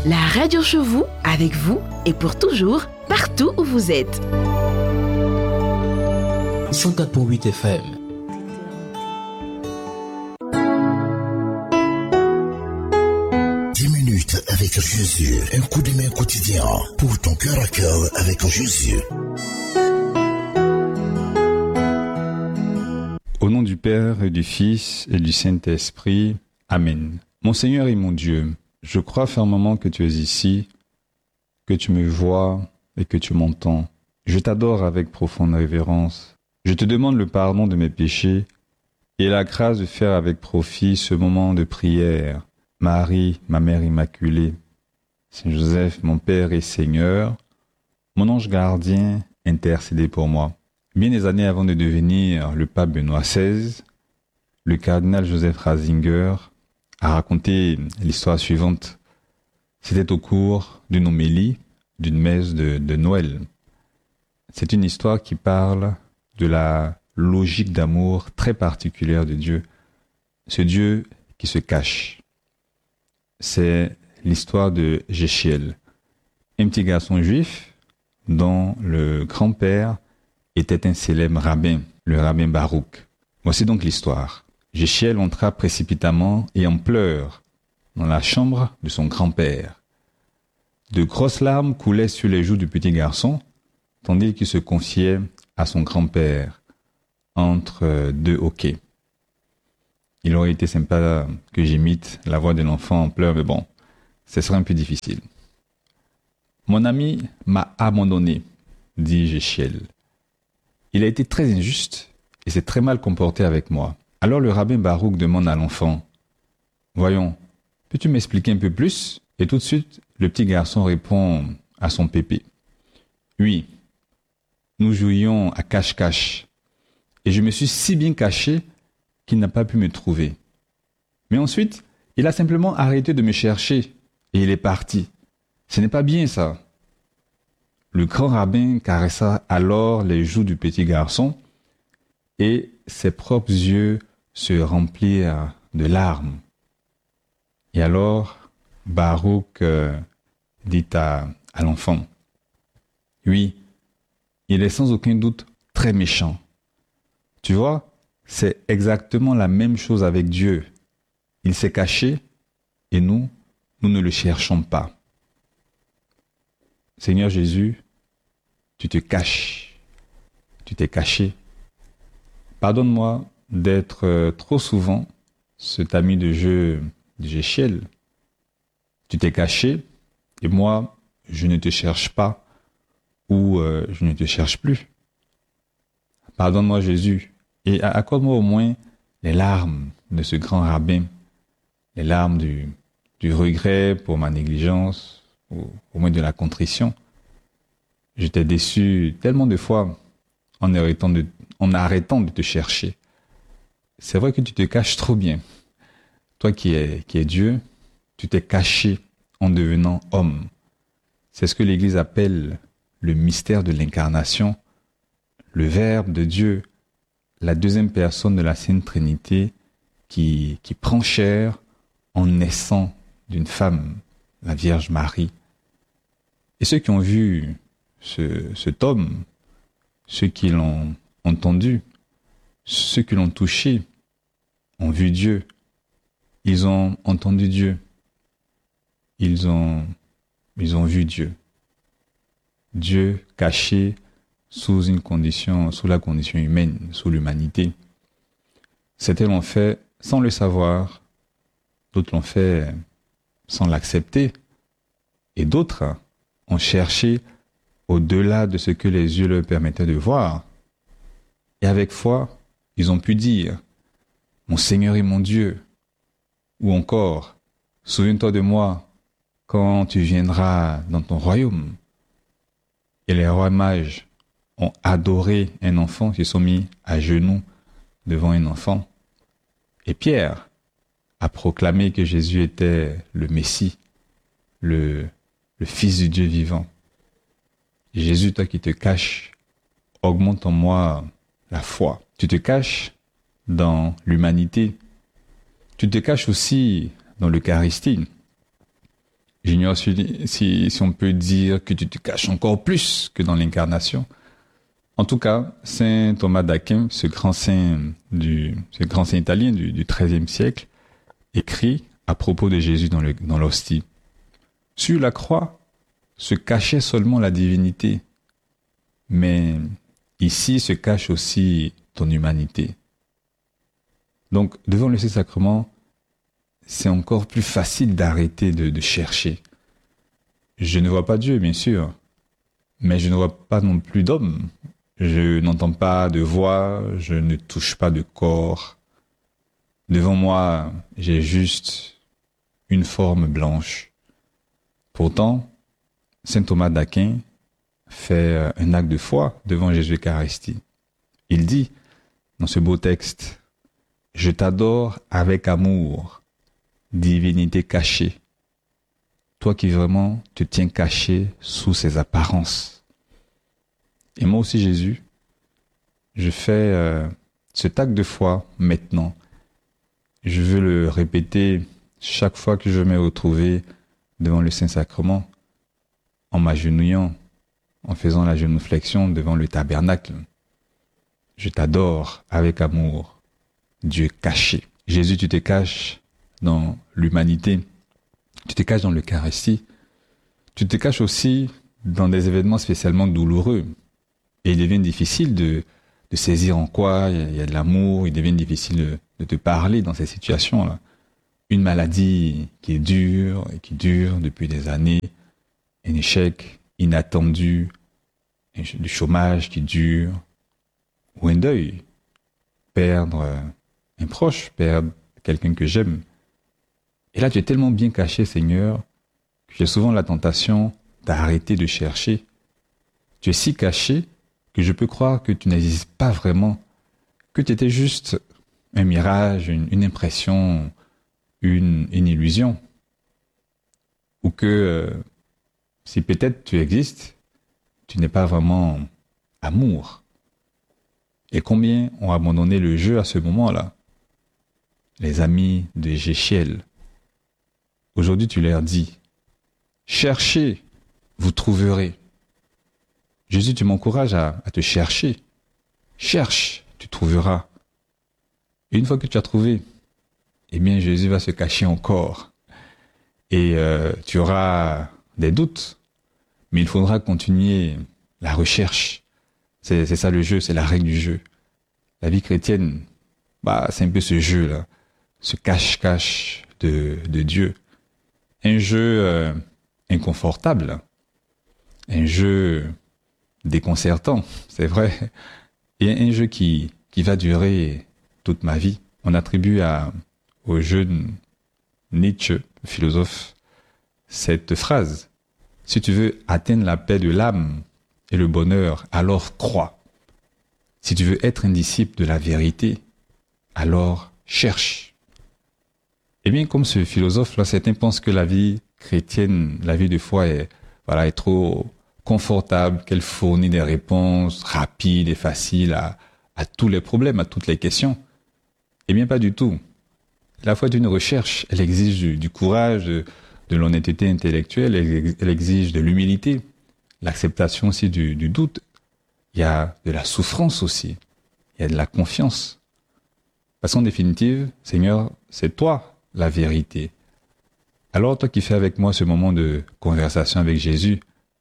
La radio chez vous, avec vous et pour toujours, partout où vous êtes. 104.8 FM. Avec Jésus, un coup de main quotidien pour ton cœur à cœur avec Jésus. Au nom du Père et du Fils et du Saint-Esprit, Amen. Mon Seigneur et mon Dieu, je crois fermement que tu es ici, que tu me vois et que tu m'entends. Je t'adore avec profonde révérence. Je te demande le pardon de mes péchés et la grâce de faire avec profit ce moment de prière. Marie, ma mère immaculée, Saint Joseph, mon Père et Seigneur, mon ange gardien, intercédez pour moi. Bien des années avant de devenir le pape Benoît XVI, le cardinal Joseph Ratzinger a raconté l'histoire suivante. C'était au cours d'une homélie, d'une messe de Noël. C'est une histoire qui parle de la logique d'amour très particulière de Dieu, ce Dieu qui se cache. C'est l'histoire de Jéchiel, un petit garçon juif dont le grand-père était un célèbre rabbin, le rabbin Baruch. Voici donc l'histoire. Jéchiel entra précipitamment et en pleurs dans la chambre de son grand-père. De grosses larmes coulaient sur les joues du petit garçon, tandis qu'il se confiait à son grand-père entre deux hoquets. Il aurait été sympa que j'imite la voix de l'enfant en pleurs, mais bon, ce serait un peu difficile. Mon ami m'a abandonné, dit Jéchiel. Il a été très injuste et s'est très mal comporté avec moi. Alors le rabbin Baruch demande à l'enfant, « Voyons, peux-tu m'expliquer un peu plus ?» Et tout de suite, le petit garçon répond à son pépé. « Oui, nous jouions à cache-cache et je me suis si bien caché qu'il n'a pas pu me trouver. Mais ensuite, il a simplement arrêté de me chercher et il est parti. Ce n'est pas bien ça. » Le grand rabbin caressa alors les joues du petit garçon et ses propres yeux se remplirent de larmes. Et alors, Baruch dit à l'enfant, « Oui, il est sans aucun doute très méchant. Tu vois, c'est exactement la même chose avec Dieu. Il s'est caché et nous ne le cherchons pas. Seigneur Jésus, tu te caches, tu t'es caché. Pardonne-moi d'être trop souvent cet ami de jeu de Jéchiel. Tu t'es caché et moi, je ne te cherche pas ou je ne te cherche plus. Pardonne-moi Jésus. Et accorde-moi au moins les larmes de ce grand rabbin, les larmes du regret pour ma négligence, ou au moins de la contrition. Je t'ai déçu tellement de fois en arrêtant de te chercher. C'est vrai que tu te caches trop bien. Toi qui es Dieu, tu t'es caché en devenant homme. C'est ce que l'Église appelle le mystère de l'incarnation, le Verbe de Dieu, la deuxième personne de la Sainte Trinité qui prend chair en naissant d'une femme, la Vierge Marie. Et ceux qui ont vu cet homme, ceux qui l'ont entendu, ceux qui l'ont touché, ont vu Dieu. Ils ont entendu Dieu. Ils ont vu Dieu. Dieu caché sous la condition humaine, sous l'humanité. Certains l'ont fait sans le savoir, d'autres l'ont fait sans l'accepter, et d'autres ont cherché au-delà de ce que les yeux leur permettaient de voir. Et avec foi, ils ont pu dire « Mon Seigneur et mon Dieu » ou encore « Souviens-toi de moi quand tu viendras dans ton royaume ». Et les rois mages ont adoré un enfant, se sont mis à genoux devant un enfant. Et Pierre a proclamé que Jésus était le Messie, le Fils du Dieu vivant. Jésus, toi qui te caches, augmente en moi la foi. Tu te caches dans l'humanité. Tu te caches aussi dans l'Eucharistie. J'ignore si on peut dire que tu te caches encore plus que dans l'incarnation. En tout cas, saint Thomas d'Aquin, ce grand saint italien du XIIIe siècle, écrit à propos de Jésus dans l'hostie. Sur la croix se cachait seulement la divinité, mais ici se cache aussi ton humanité. Donc, devant le Saint-Sacrement, c'est encore plus facile d'arrêter de chercher. Je ne vois pas Dieu, bien sûr, mais je ne vois pas non plus d'homme. Je n'entends pas de voix, je ne touche pas de corps. Devant moi, j'ai juste une forme blanche. Pourtant, saint Thomas d'Aquin fait un acte de foi devant Jésus Eucharistie. Il dit, dans ce beau texte, « Je t'adore avec amour, divinité cachée, toi qui vraiment te tiens caché sous ces apparences. » Et moi aussi, Jésus, je fais cet acte de foi maintenant. Je veux le répéter chaque fois que je me retrouve devant le Saint-Sacrement, en m'agenouillant, en faisant la génuflexion devant le tabernacle. Je t'adore avec amour, Dieu caché. Jésus, tu te caches dans l'humanité, tu te caches dans l'Eucharistie, tu te caches aussi dans des événements spécialement douloureux. Et il devient difficile de saisir en quoi il y a de l'amour, il devient difficile de te parler dans ces situations-là. Une maladie qui est dure et qui dure depuis des années, un échec inattendu, du chômage qui dure, ou un deuil, perdre un proche, perdre quelqu'un que j'aime. Et là, tu es tellement bien caché, Seigneur, que j'ai souvent la tentation d'arrêter de chercher. Tu es si caché que je peux croire que tu n'existes pas vraiment, que tu étais juste un mirage, une impression, une illusion. Ou que si peut-être tu existes, tu n'es pas vraiment amour. Et combien ont abandonné le jeu à ce moment-là? Les amis de Jéchiel. Aujourd'hui, tu leur dis, cherchez, vous trouverez. Jésus, tu m'encourages à te chercher. Cherche, tu trouveras. Et une fois que tu as trouvé, eh bien, Jésus va se cacher encore. Et tu auras des doutes, mais il faudra continuer la recherche. C'est ça le jeu, c'est la règle du jeu. La vie chrétienne, c'est un peu ce jeu-là, ce cache-cache de Dieu. Un jeu inconfortable, un jeu déconcertant, c'est vrai, et un jeu qui va durer toute ma vie. On attribue au jeune Nietzsche, philosophe, cette phrase: si tu veux atteindre la paix de l'âme et le bonheur, alors crois. Si tu veux être un disciple de la vérité, alors cherche. Eh bien, comme ce philosophe-là, certains pensent que la vie chrétienne, la vie de foi est trop confortable, qu'elle fournit des réponses rapides et faciles à tous les problèmes, à toutes les questions. Eh bien, pas du tout. La foi est une recherche. Elle exige du courage, de l'honnêteté intellectuelle, elle exige de l'humilité, l'acceptation aussi du doute. Il y a de la souffrance aussi. Il y a de la confiance. Parce qu'en définitive, Seigneur, c'est toi la vérité. Alors, toi qui fais avec moi ce moment de conversation avec Jésus,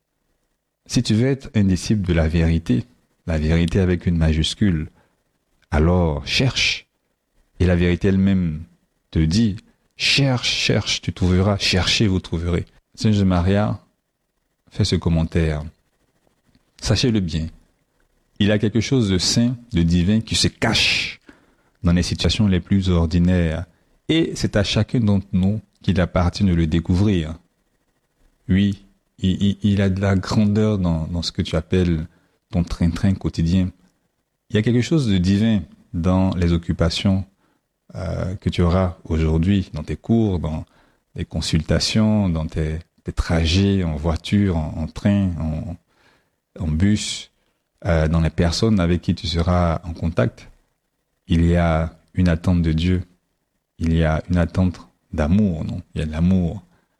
si tu veux être un disciple de la vérité avec une majuscule, alors cherche. Et la vérité elle-même te dit, cherche, tu trouveras. Cherchez, vous trouverez. Saint Jean Maria fait ce commentaire. Sachez-le bien, il y a quelque chose de saint, de divin qui se cache dans les situations les plus ordinaires. Et c'est à chacun d'entre nous qu'il appartient de le découvrir. Oui, il a de la grandeur dans ce que tu appelles ton train-train quotidien. Il y a quelque chose de divin dans les occupations que tu auras aujourd'hui, dans tes cours, dans les consultations, dans tes trajets en voiture, en train, en bus, dans les personnes avec qui tu seras en contact. Il y a une attente de Dieu. Il y a une attente d'amour, non? Il y a de l'amour.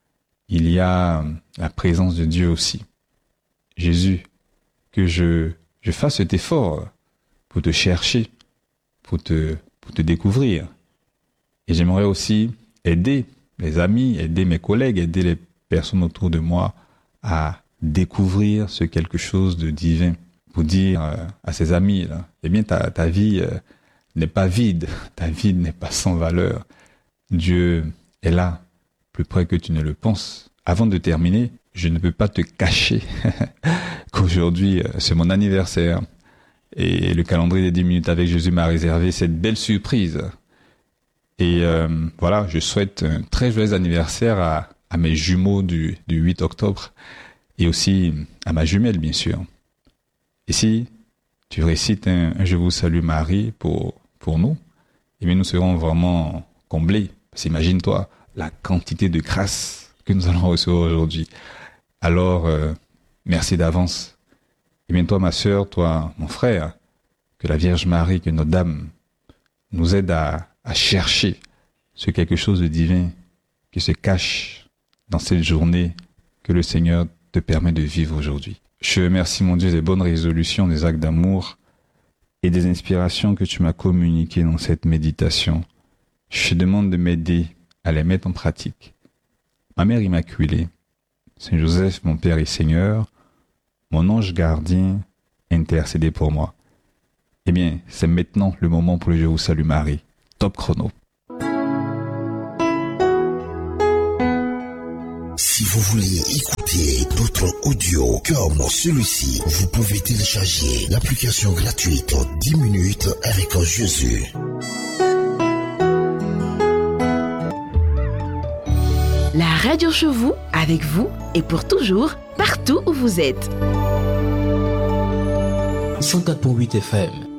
il y a la présence de Dieu aussi. Jésus, que je fasse cet effort pour te chercher, pour te découvrir. Et j'aimerais aussi aider les amis, aider mes collègues, aider les personnes autour de moi à découvrir ce quelque chose de divin. Pour dire à ses amis, là, eh bien, ta vie n'est pas vide, ta vie n'est pas sans valeur. Dieu est là, plus près que tu ne le penses. Avant de terminer, je ne peux pas te cacher qu'aujourd'hui, c'est mon anniversaire. Et le calendrier des 10 minutes avec Jésus m'a réservé cette belle surprise. Et voilà, je souhaite un très joyeux anniversaire à mes jumeaux du 8 octobre et aussi à ma jumelle, bien sûr. Et si tu récites un Je vous salue Marie pour nous, eh bien nous serons vraiment comblés. Parce qu'imagine-toi la quantité de grâce que nous allons recevoir aujourd'hui. Alors, merci d'avance. Et bien toi, ma sœur, toi, mon frère, que la Vierge Marie, que notre Dame nous aide à chercher ce quelque chose de divin qui se cache dans cette journée que le Seigneur te permet de vivre aujourd'hui. Je remercie mon Dieu des bonnes résolutions, des actes d'amour et des inspirations que tu m'as communiquées dans cette méditation. Je te demande de m'aider à les mettre en pratique. Ma Mère Immaculée, Saint Joseph, mon Père et Seigneur, mon ange gardien, intercédez pour moi. Eh bien, c'est maintenant le moment pour le Je vous salue Marie. Top chrono. Si vous voulez écouter d'autres audios comme celui-ci, vous pouvez télécharger l'application gratuite 10 minutes avec Jésus. La radio chez vous, avec vous et pour toujours, partout où vous êtes. 104.8 FM.